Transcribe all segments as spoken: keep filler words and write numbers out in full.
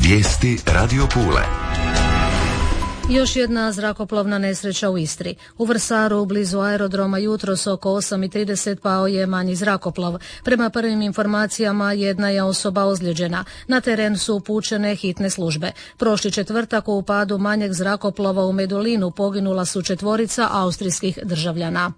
Vijesti Radio Pule. Još jedna zrakoplovna nesreća u Istri. U Vrsaru, blizu aerodroma, jutros oko osam i trideset pao je manji zrakoplov. Prema prvim informacijama jedna je osoba ozlijeđena. Na teren su upućene hitne službe. Prošli četvrtak u padu manjeg zrakoplova u Medulinu poginula su četvorica austrijskih državljana.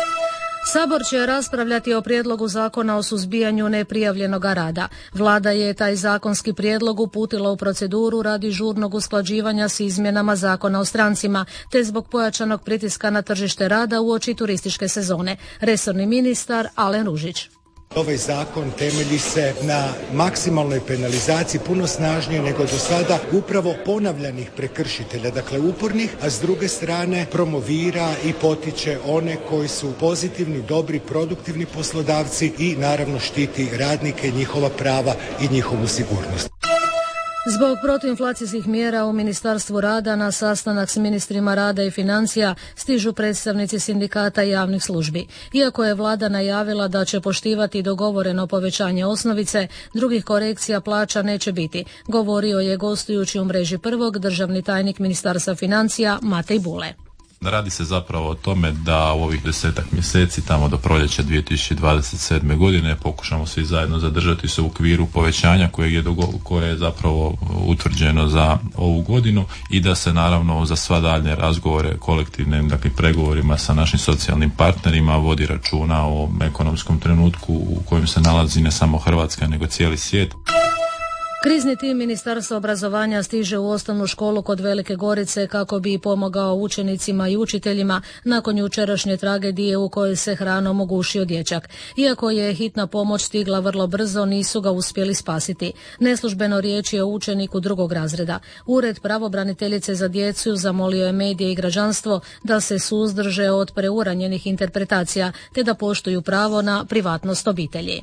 Sabor će raspravljati o prijedlogu zakona o suzbijanju neprijavljenog rada. Vlada je taj zakonski prijedlog uputila u proceduru radi žurnog usklađivanja s izmjenama Zakona o strancima, te zbog pojačanog pritiska na tržište rada uoči turističke sezone. Resorni ministar Alen Ružić. Ovaj zakon temelji se na maksimalnoj penalizaciji, puno snažnije nego do sada, upravo ponavljanih prekršitelja, dakle upornih, a s druge strane promovira i potiče one koji su pozitivni, dobri, produktivni poslodavci i naravno štiti radnike, njihova prava i njihovu sigurnost. Zbog protuinflacijskih mjera u Ministarstvu rada na sastanak s ministrima rada i financija stižu predstavnici sindikata i javnih službi. Iako je vlada najavila da će poštivati dogovoreno povećanje osnovice, drugih korekcija plaća neće biti, govorio je gostujući u mreži prvog državni tajnik Ministarstva financija Matej Bule. Radi se zapravo o tome da u ovih desetak mjeseci, tamo do proljeća dvije tisuće dvadeset sedme godine, pokušamo svi zajedno zadržati se u okviru povećanja koje je, dogo- koje je zapravo utvrđeno za ovu godinu i da se naravno za sva daljnje razgovore kolektivnim, dakle pregovorima sa našim socijalnim partnerima vodi računa o ekonomskom trenutku u kojem se nalazi ne samo Hrvatska nego cijeli svijet. Krizni tim Ministarstva obrazovanja stiže u osnovnu školu kod Velike Gorice kako bi pomogao učenicima i učiteljima nakon jučerašnje tragedije u kojoj se hranom ugušio dječak. Iako je hitna pomoć stigla vrlo brzo, nisu ga uspjeli spasiti. Neslužbeno riječ je o učeniku drugog razreda. Ured pravobraniteljice za djecu zamolio je medije i građanstvo da se suzdrže od preuranjenih interpretacija te da poštuju pravo na privatnost obitelji.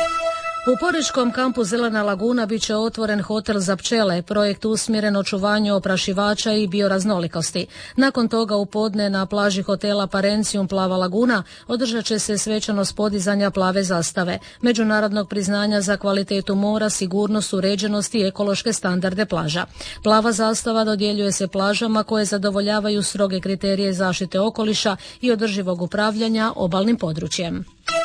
U porečkom kampu Zelena laguna bit će otvoren hotel za pčele, projekt usmjeren očuvanju oprašivača i bioraznolikosti. Nakon toga u podne na plaži hotela Parencium Plava laguna održat će se svečanost podizanja plave zastave, međunarodnog priznanja za kvalitetu mora, sigurnost, uređenost i ekološke standarde plaža. Plava zastava dodjeljuje se plažama koje zadovoljavaju stroge kriterije zaštite okoliša i održivog upravljanja obalnim područjem.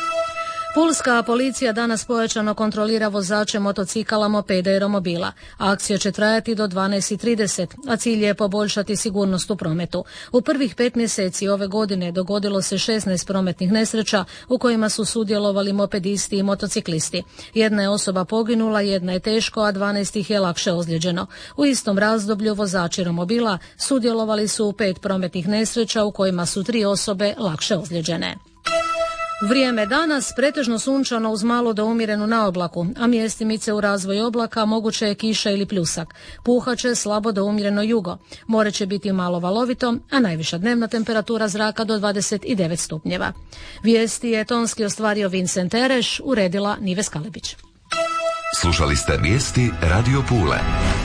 Pulska policija danas pojačano kontrolira vozače motocikala, mopeda i romobila. Akcija će trajati do dvanaest i trideset, a cilj je poboljšati sigurnost u prometu. U prvih pet mjeseci ove godine dogodilo se šesnaest prometnih nesreća u kojima su sudjelovali mopedisti i motociklisti. Jedna je osoba poginula, jedna je teško, a dvanaest ih je lakše ozlijeđeno. U istom razdoblju vozači romobila sudjelovali su u pet prometnih nesreća u kojima su tri osobe lakše ozlijeđene. Vrijeme danas pretežno sunčano uz malo do umjerenu naoblaku, a mjestimice u razvoju oblaka moguće je kiša ili pljusak. Puhaće slabo do umjereno jugo. More će biti malo valovito, a najviša dnevna temperatura zraka do dvadeset devet stupnjeva. Vijesti je tonski ostvario Vincent Ereš, uredila Nives Kalebić. Slušali ste vijesti Radio Pule.